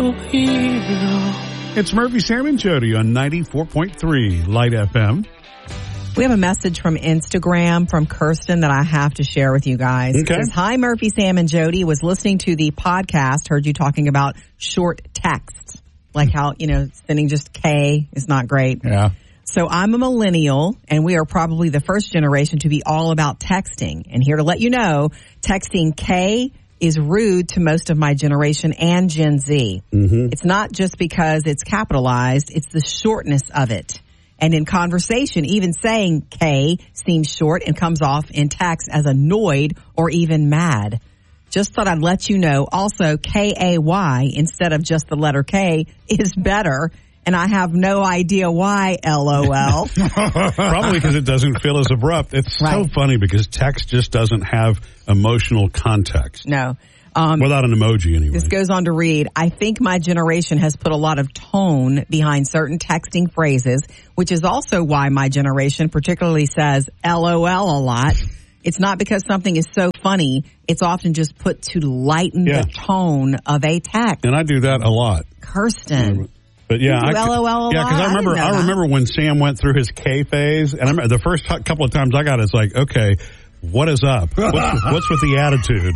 superhero. It's Murphy, Sam, and Jody on 94.3 Light FM. We have a message from Instagram from Kirsten that I have to share with you guys. Okay. It says, hi, Murphy, Sam, and Jody. Was listening to the podcast, heard you talking about short text. Like how, sending just K is not great. Yeah. So I'm a millennial, and we are probably the first generation to be all about texting. And here to let you know, texting K is rude to most of my generation and Gen Z. Mm-hmm. It's not just because it's capitalized, it's the shortness of it. And in conversation, even saying K seems short and comes off in text as annoyed or even mad. Just thought I'd let you know. Also, K-A-Y instead of just the letter K is better. And I have no idea why, LOL. Probably because it doesn't feel as abrupt. It's so funny because text just doesn't have emotional context. No. Without an emoji, anyway. This goes on to read, I think my generation has put a lot of tone behind certain texting phrases, which is also why my generation particularly says LOL a lot. It's not because something is so funny. It's often just put to lighten the tone of a text. And I do that a lot. Kirsten. But yeah, LOL a lot? because I remember when Sam went through his K phase, and I remember the first couple of times I got it, it's like, okay, what is up? What's with the attitude?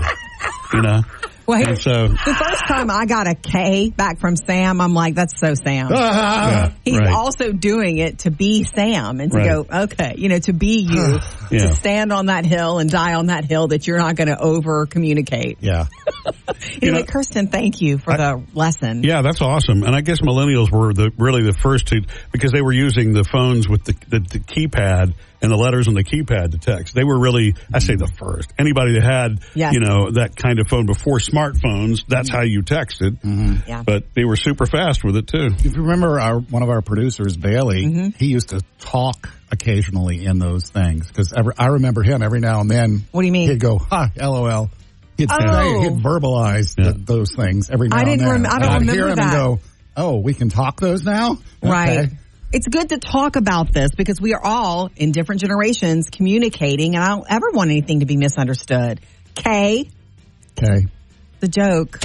Wait, and so, the first time I got a K back from Sam, I'm like, that's so Sam. He's also doing it to be Sam and to go, okay, to be you, to stand on that hill and die on that hill that you're not going to over communicate. Yeah. Anyway, Kirsten, thank you for the lesson. Yeah, that's awesome. And I guess millennials were really the first to, because they were using the phones with the keypad and the letters on the keypad to text. They were really, I say the first. Anybody that had, that kind of phone before smartphones, that's how you texted. Mm-hmm. Yeah. But they were super fast with it, too. If you remember one of our producers, Bailey, he used to talk occasionally in those things. Because I remember him every now and then. What do you mean? He'd go, ha, LOL. He'd verbalize those things every now and then. I don't remember hear him that. And go, oh, we can talk those now? Right. Okay. It's good to talk about this because we are all in different generations communicating, and I don't ever want anything to be misunderstood. K. The joke.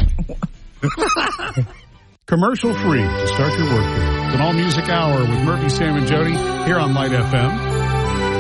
Commercial free to start your workday. It's an all music hour with Murphy, Sam, and Jody here on Light FM.